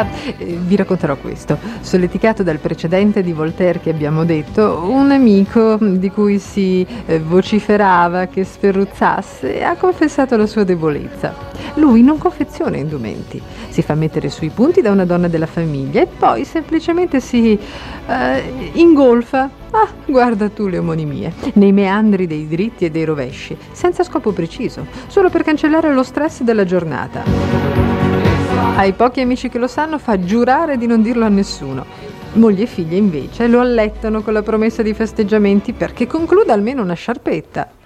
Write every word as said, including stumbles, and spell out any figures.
Ah, eh, vi racconterò questo. Solleticato dal precedente di Voltaire che abbiamo detto, un amico di cui si eh, vociferava che sferruzzasse ha confessato la sua debolezza. Lui non confeziona indumenti, si fa mettere sui punti da una donna della famiglia e poi semplicemente si eh, ingolfa. Ah, guarda tu le omonimie, nei meandri dei dritti e dei rovesci, senza scopo preciso, solo per cancellare lo stress della giornata. Ai pochi amici che lo sanno fa giurare di non dirlo a nessuno. Moglie e figlie invece lo allettano con la promessa di festeggiamenti perché concluda almeno una sciarpetta.